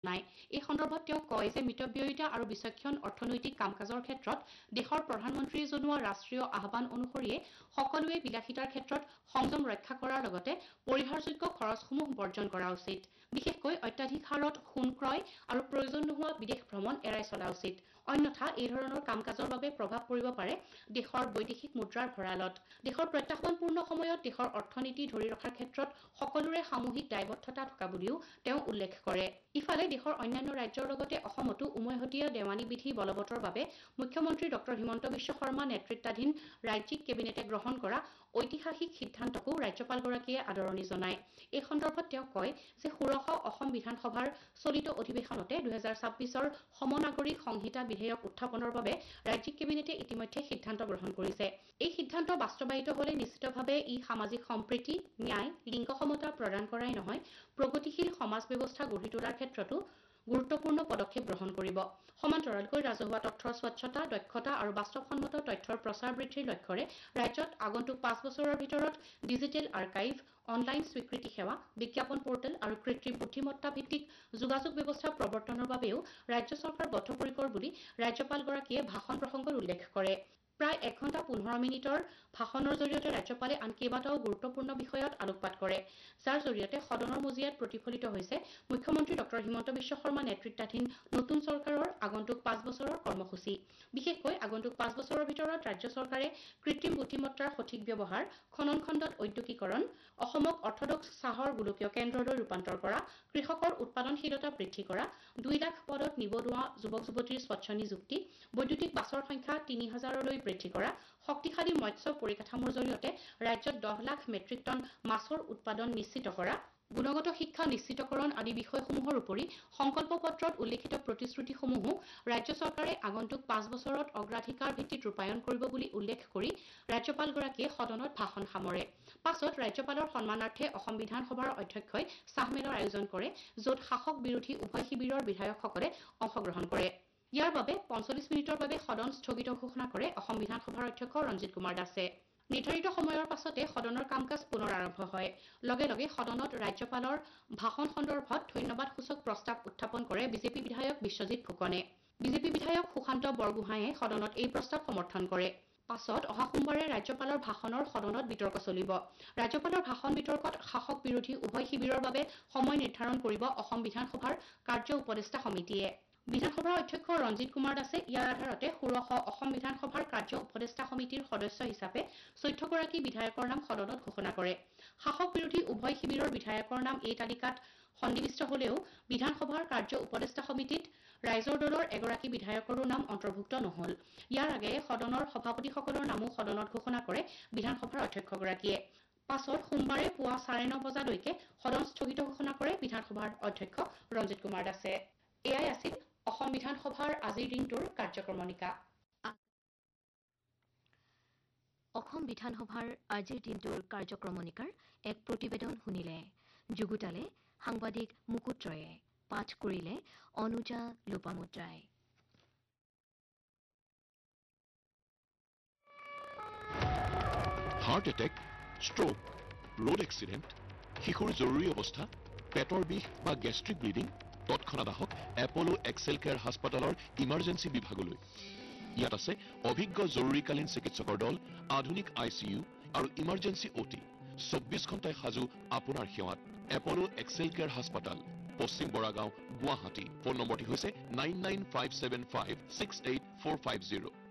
নাই এই সন্দৰ্ভত তেওঁ কয় যে মিতব্যয়িতা আৰু বিচক্ষণ অৰ্থনৈতিক কামকাজৰ ক্ষেত্ৰত দেশৰ প্ৰধানমন্ত্ৰীয়ে জনোৱা ৰাষ্ট্ৰীয় আহ্বান অনুসৰিয়ে সকলোৱে বিলাসিতাৰ ক্ষেত্ৰত সংযম ৰক্ষা কৰাৰ লগতে পৰিহাৰযোগ্য খৰচসমূহ বৰ্জন কৰা উচিত বিশেষকৈ অত্যাধিক হাৰত সোণ ক্ৰয় আৰু প্ৰয়োজন নোহোৱা বিদেশ ভ্ৰমণ এৰাই চলা উচিত অন্যথা এই ধৰণৰ কামকাজৰ বাবে প্ৰভাৱ পৰিব পাৰে দেশৰ বৈদেশিক মুদ্ৰাৰ ভঁৰালত দেশৰ প্ৰত্যাহ্বানপূৰ্ণ সময়ত দেশৰ অৰ্থনীতি ধৰি ৰখাৰ ক্ষেত্ৰত সকলোৰে সামূহিক দায়বদ্ধতা থকা বুলিও তেওঁ উল্লেখ কৰে ইফালে দেশৰ অন্যান্য ৰাজ্যৰ লগতে অসমতো উমৈহতীয়া দেৱানী বিধি বলবতৰ বাবে মুখ্যমন্ত্ৰী ডক্টৰ হিমন্ত বিশ্ব শৰ্মা নেতৃত্বাধীন ৰাজ্যিক কেবিনেটে গ্ৰহণ কৰা ঐতিহাসিক সিদ্ধান্তকো ৰাজ্যপালগৰাকীয়ে আদৰণি জনায় এই সন্দৰ্ভত তেওঁ কয় যে ষোড়শ অসম বিধানসভাৰ চলিত অধিৱেশনতে 2026ৰ সমনাগৰিক সংহিতা বিধেয়ক উত্থাপনৰ বাবে ৰাজ্যিক কেবিনেটে ইতিমধ্যে সিদ্ধান্ত গ্ৰহণ কৰিছে এই সিদ্ধান্ত বাস্তৱায়িত হ'লে নিশ্চিতভাৱে ই সামাজিক সম্প্ৰীতি ন্যায় লিংগ সমতা প্ৰদান কৰাই নহয় প্ৰগতিশীল সমাজ ব্যৱস্থা গঢ়ি তোলাৰ ক্ষেত্ৰতো গুৰুত্বপূৰ্ণ পদক্ষেপ গ্ৰহণ কৰিব সমান্তৰালকৈ ৰাজহুৱা তথ্যৰ স্বচ্ছতা দক্ষতা আৰু বাস্তৱসন্মত তথ্যৰ প্ৰচাৰ বৃদ্ধিৰ লক্ষ্যৰে ৰাজ্যত আগন্তুক 5 বছৰৰ ভিতৰত ডিজিটেল আৰ্কাইভ অনলাইন স্বীকৃতি সেৱা বিজ্ঞাপন পোৰ্টেল আৰু কৃত্ৰিম বুদ্ধিমত্তা ভিত্তিক যোগাযোগ ব্যৱস্থা প্ৰৱৰ্তনৰ বাবেও ৰাজ্য চৰকাৰ বদ্ধপৰিকৰ বুলি ৰাজ্যপালগৰাকীয়ে ভাষণ প্ৰসংগত উল্লেখ কৰে প্ৰায় 1 ঘণ্টা 15 মিনিটৰ ভাষণৰ জৰিয়তে ৰাজ্যপালে আন কেইবাটাও গুৰুত্বপূৰ্ণ বিষয়ত আলোকপাত কৰে যাৰ জৰিয়তে সদনৰ মজিয়াত প্ৰতিফলিত হৈছে মুখ্যমন্ত্ৰী ডক্টৰ হিমন্ত বিশ্ব শৰ্মা নেতৃত্বাধীন নতুন চৰকাৰৰ আগন্তুক 5 বছৰৰ কৰ্মসূচী বিশেষকৈ আগন্তুক 5 বছৰৰ ভিতৰত ৰাজ্য চৰকাৰে কৃত্ৰিম বুদ্ধিমত্তাৰ সঠিক ব্যৱহাৰ খনন খণ্ডত ঔদ্যোগিকৰণ অসমক অৰ্থডক্স চাহৰ গোলকীয় কেন্দ্ৰলৈ ৰূপান্তৰ কৰা কৃষকৰ উৎপাদনশীলতা বৃদ্ধি কৰা 2 লাখ পদত নিবনুৱা যুৱক যুৱতীৰ স্বচ্ছ নিযুক্তি বৈদ্যুতিক বাছৰ সংখ্যা 3000লৈ বৃদ্ধি কৰা শক্তিশালী মৎস্য পৰিকাঠামোৰ জৰিয়তে ৰাজ্যত 10 লাখ মেট্ৰিক টন মাছৰ উৎপাদন নিশ্চিত কৰা গুণগত শিক্ষা নিশ্চিতকৰণ আদি বিষয়সমূহৰ উপৰি সংকল্প পত্ৰত উল্লেখিত প্ৰতিশ্ৰুতিসমূহো ৰাজ্য চৰকাৰে আগন্তুক 5 বছৰত অগ্ৰাধিকাৰ ভিত্তিত ৰূপায়ণ কৰিব বুলি উল্লেখ কৰি ৰাজ্যপালগৰাকীয়ে সদনত ভাষণ সামৰে পাছত ৰাজ্যপালৰ সন্মানাৰ্থে অসম বিধানসভাৰ অধ্যক্ষই চাহমেলৰ আয়োজন কৰে য'ত শাসক বিৰোধী উভয় শিবিৰৰ বিধায়কসকলে অংশগ্ৰহণ কৰে ইয়াৰ বাবে 45 মিনিটৰ বাবে সদন স্থগিত ঘোষণা কৰে অসম বিধানসভাৰ অধ্যক্ষ ৰঞ্জিত কুমাৰ দাসে নিৰ্ধাৰিত সময়ৰ পাছতে সদনৰ কামকাজ পুনৰ আৰম্ভ হয় লগে লগে সদনত ৰাজ্যপালৰ ভাষণ সন্দৰ্ভত ধন্যবাদসূচক প্ৰস্তাৱ উত্থাপন কৰে বিজেপি বিধায়ক বিশ্বজিৎ ফুকনে বিজেপি বিধায়ক সুশান্ত বৰগোহাঁয়ে সদনত এই প্ৰস্তাৱ সমৰ্থন কৰে পাছত অহা সোমবাৰে ৰাজ্যপালৰ ভাষণৰ সদনত বিতৰ্ক চলিব ৰাজ্যপালৰ ভাষণ বিতৰ্কত শাসক বিৰোধী উভয় শিবিৰৰ বাবে সময় নিৰ্ধাৰণ কৰিব অসম বিধানসভাৰ কাৰ্য উপদেষ্টা সমিতিয়ে বিধানসভাৰ অধ্যক্ষ ৰঞ্জিত কুমাৰ দাসে ইয়াৰ আধাৰতে ষোড়শ অসম বিধানসভাৰ কাৰ্য উপদেষ্টা সমিতিৰ সদস্য হিচাপে 14 গৰাকী বিধায়কৰ নাম সদনত ঘোষণা কৰে শাসক বিৰোধী উভয় শিবিৰৰ বিধায়কৰ নাম এই তালিকাত সন্নিবিষ্ট হলেও বিধানসভাৰ কাৰ্য উপদেষ্টা সমিতিত ৰাইজৰ দলৰ এগৰাকী বিধায়কৰো নাম অন্তৰ্ভুক্ত নহল ইয়াৰ আগেয়ে সদনৰ সভাপতিসকলৰ নামো সদনত ঘোষণা কৰে বিধানসভাৰ অধ্যক্ষগৰাকীয়ে পাছত সোমবাৰে পুৱা 9:30 বজালৈকে সদন স্থগিত ঘোষণা কৰে বিধানসভাৰ অধ্যক্ষ ৰঞ্জিত কুমাৰ দাসে এয়াই আছিল অসম বিধানসভাৰ আজিৰ দিনটোৰ কাৰ্যক্ৰমণিকা অসম বিধানসভাৰ আজিৰ দিনটোৰ কাৰ্যক্ৰমণিকাৰ এক প্ৰতিবেদন শুনিলে যুগুতালে সাংবাদিক মুকুট ৰয়ে পাঠ কৰিলে অনুজা লোপামুদ্ৰাই heart attack stroke road accident শিশুৰ জৰুৰী অৱস্থা পেটৰ বিষ বা গেষ্ট্ৰিক ব্লিডিং তৎক্ষণাৎ আহক এপলো এক্সেল কেয়াৰ হাস্পাতালৰ ইমাৰ্জেঞ্চি বিভাগলৈ ইয়াত আছে অভিজ্ঞ জৰুৰীকালীন চিকিৎসকৰ দল আধুনিক ICU আৰু ইমাৰ্জেঞ্চি OT 24 ঘণ্টাই সাজু আপোনাৰ সেৱাত এপলো এক্সেল কেয়াৰ হাস্পাতাল পশ্চিম বৰাগাঁও গুৱাহাটী ফোন নম্বৰটি হৈছে 9957568450